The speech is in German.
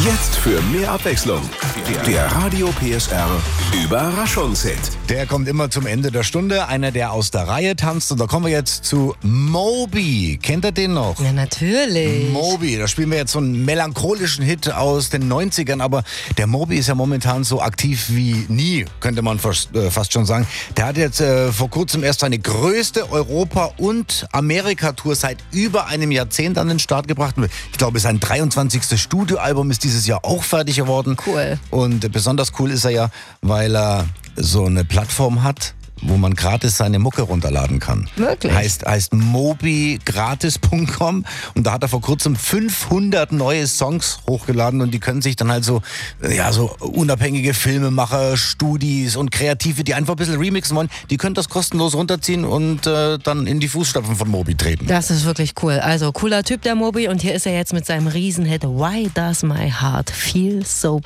Jetzt für mehr Abwechslung. Der Radio PSR Überraschungshit. Der kommt immer zum Ende der Stunde. Einer, der aus der Reihe tanzt. Und da kommen wir jetzt zu Moby. Kennt ihr den noch? Ja, natürlich. Moby, da spielen wir jetzt so einen melancholischen Hit aus den 90ern. Aber der Moby ist ja momentan so aktiv wie nie, könnte man fast schon sagen. Der hat jetzt vor kurzem erst seine größte Europa- und Amerika-Tour seit über einem Jahrzehnt an den Start gebracht. Ich glaube, sein 23. Studioalbum ist dieses Jahr auch fertig geworden. Cool. Und besonders cool ist er ja, weil er so eine Plattform hat, wo man gratis seine Mucke runterladen kann. Wirklich? Heißt mobygratis.com, und da hat er vor kurzem 500 neue Songs hochgeladen, und die können sich dann halt so unabhängige Filmemacher, Studis und Kreative, die einfach ein bisschen remixen wollen, die können das kostenlos runterziehen und dann in die Fußstapfen von Moby treten. Das ist wirklich cool. Also cooler Typ der Moby, und hier ist er jetzt mit seinem Riesenhit Why Does My Heart Feel So